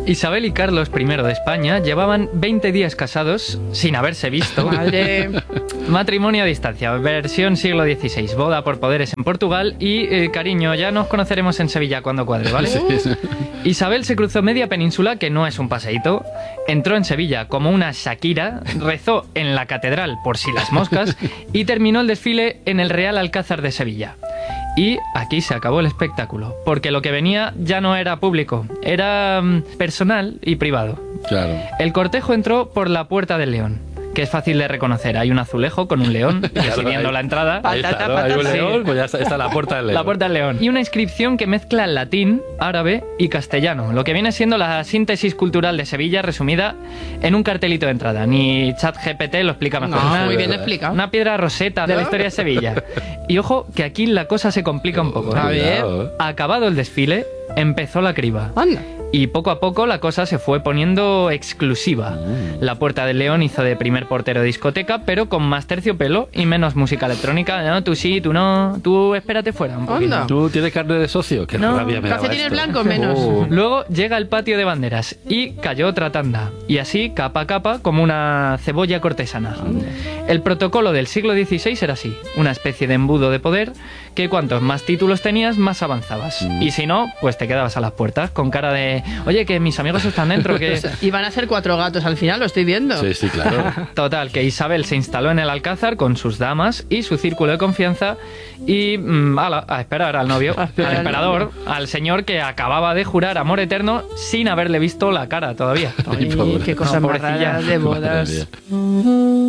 Isabel y Carlos I de España llevaban 20 días casados sin haberse visto. Madre. Matrimonio a distancia, versión siglo XVI, boda por poderes en Portugal y, cariño, ya nos conoceremos en Sevilla cuando cuadre, ¿vale? Sí. Isabel se cruzó media península, que no es un paseíto, entró en Sevilla como una Shakira, rezó en la catedral por si las moscas y terminó el desfile en el Real Alcázar de Sevilla. Y aquí se acabó el espectáculo, porque lo que venía ya no era público, era personal y privado. Claro. El cortejo entró por la Puerta del León, que es fácil de reconocer. Hay un azulejo con un león, y así viendo la entrada. Ahí está, ¿no? Hay un león, pues ya está la Puerta del León. La Puerta del León. Y una inscripción que mezcla latín, árabe y castellano, lo que viene siendo la síntesis cultural de Sevilla resumida en un cartelito de entrada. Ni ChatGPT lo explica mejor. No, muy bien explicado. Una piedra roseta de la historia de Sevilla. Y ojo, que aquí la cosa se complica un poco. A ver. Acabado el desfile, empezó la criba. Anda. Y poco a poco la cosa se fue poniendo exclusiva. La Puerta del León hizo de primer portero de discoteca, pero con más terciopelo y menos música electrónica. No, tú sí, tú no. Tú espérate fuera un poquito. Anda. ¿Tú tienes carne de socio? Qué No, rabia me daba Calcetines esto. blancos menos. Luego llega el patio de banderas y cayó otra tanda. Y así, capa a capa, como una cebolla cortesana. El protocolo del siglo XVI era así. Una especie de embudo de poder que cuantos más títulos tenías, más avanzabas. Y si no, pues te quedabas a las puertas con cara de... Oye, que mis amigos están dentro, que... Y van a ser 4 gatos al final, lo estoy viendo. Sí, claro. Total, que Isabel se instaló en el Alcázar con sus damas y su círculo de confianza y a esperar al novio, al emperador, al señor que acababa de jurar amor eterno sin haberle visto la cara todavía. Ay, qué cosas más pobrecilla. raras de Madre bodas. mía.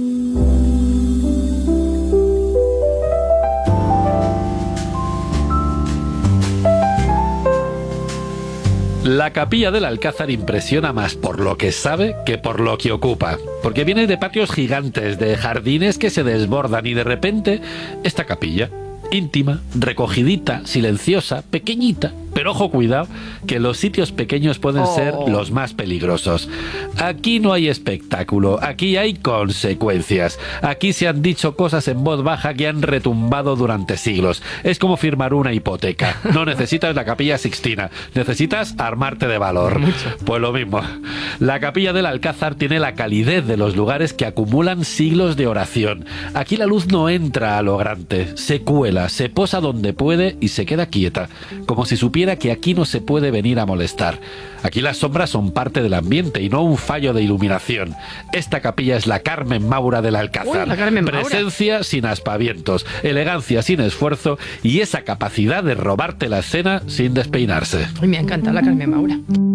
La capilla del Alcázar impresiona más por lo que sabe que por lo que ocupa, porque viene de patios gigantes, de jardines que se desbordan y de repente esta capilla, íntima, recogidita, silenciosa, pequeñita, pero ojo, cuidado, que los sitios pequeños pueden ser los más peligrosos. Aquí no hay espectáculo, aquí hay consecuencias. Aquí se han dicho cosas en voz baja que han retumbado durante siglos. Es como firmar una hipoteca. No necesitas la Capilla Sixtina, necesitas armarte de valor. Pues lo mismo. La Capilla del Alcázar tiene la calidez de los lugares que acumulan siglos de oración. Aquí la luz no entra a lo grande, se cuela, se posa donde puede y se queda quieta, como si supiera que aquí no se puede venir a molestar. Aquí las sombras son parte del ambiente y no un fallo de iluminación. Esta capilla es la Carmen Maura del Alcázar. Uy, la Carmen Maura. Presencia sin aspavientos, elegancia sin esfuerzo y esa capacidad de robarte la escena sin despeinarse. Ay, me encanta la Carmen Maura.